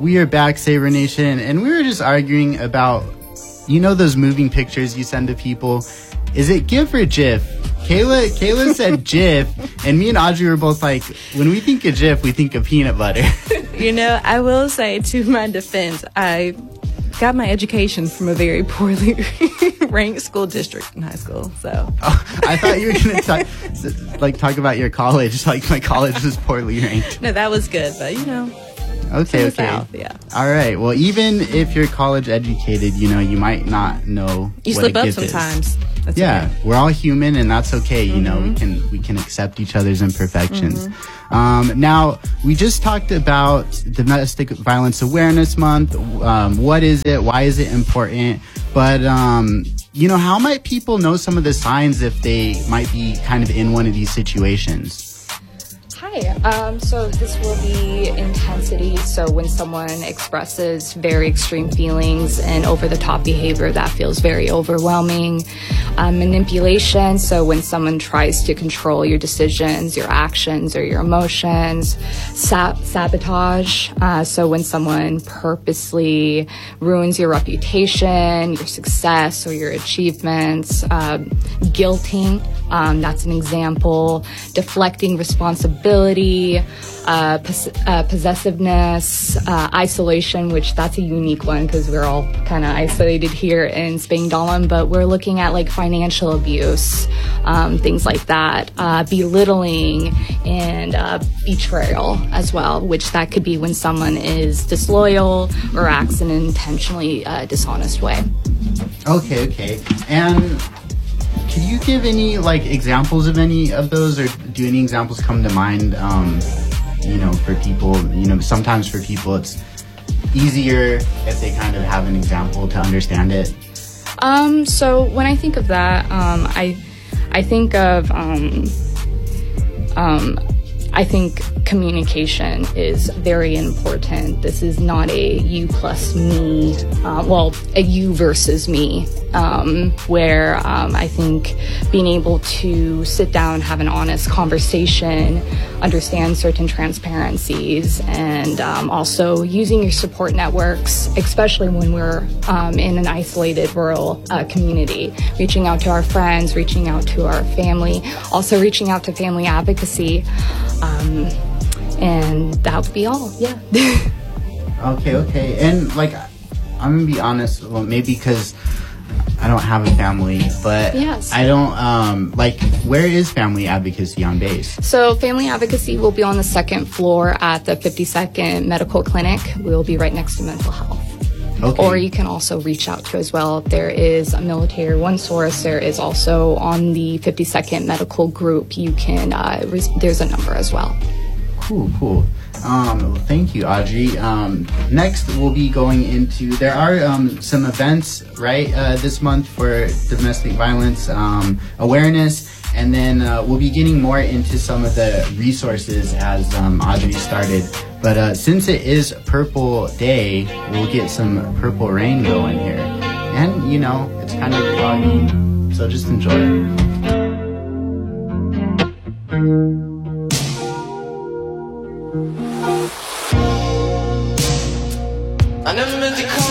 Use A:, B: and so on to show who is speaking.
A: We are back, Saber Nation, and we were just arguing about, those moving pictures you send to people. Is it GIF or GIF? Kayla said GIF, and me and Audrey were both like, when we think of GIF, we think of peanut butter.
B: I will say, to my defense, I got my education from a very poorly ranked school district in high school. So
A: I thought you were going to talk about your college. Like, my college was poorly ranked.
B: No, that was good, but
A: Okay.
B: South, yeah.
A: All right. Well, even if you're college educated, you might not know.
B: You slip up sometimes. That's
A: okay. We're all human, and that's okay.
B: Mm-hmm.
A: We can accept each other's imperfections. Mm-hmm. Now, we just talked about Domestic Violence Awareness Month. What is it? Why is it important? But how might people know some of the signs if they might be kind of in one of these situations?
C: Hi, so this will be intensity. So when someone expresses very extreme feelings and over-the-top behavior that feels very overwhelming. Manipulation, so when someone tries to control your decisions, your actions, or your emotions. Sabotage, so when someone purposely ruins your reputation, your success, or your achievements. Guilting, that's an example. Deflecting responsibility, possessiveness, isolation, which that's a unique one because we're all kind of isolated here in Spain Dahlem, but we're looking at like financial abuse, things like that, belittling, and betrayal as well, which that could be when someone is disloyal or acts in an intentionally dishonest way.
A: Okay. And can you give any examples of any of those, or do any examples come to mind? For people, sometimes for people it's easier if they kind of have an example to understand it.
C: So when I think of that, I think communication is very important. This is not a you plus me, a you versus me, where I think being able to sit down, have an honest conversation, understand certain transparencies, and also using your support networks, especially when we're in an isolated rural community, reaching out to our friends, reaching out to our family, also reaching out to family advocacy. And that would be all. Yeah.
A: Okay. And I'm gonna be honest. Well, maybe because I don't have a family, but
C: yes.
A: I don't where is family advocacy on base?
C: So family advocacy will be on the second floor at the 52nd Medical Clinic. We'll be right next to mental health.
A: Okay.
C: Or you can also reach out to as well. There is a Military One Source. There is also on the 52nd Medical Group. You can, there's a number as well.
A: Cool. Thank you, Audrey. Next, we'll be going into, there are some events, right, this month for domestic violence awareness, and then we'll be getting more into some of the resources as Audrey started. But since it is Purple Day, we'll get some Purple Rain going here. And, it's kind of foggy, so just enjoy it.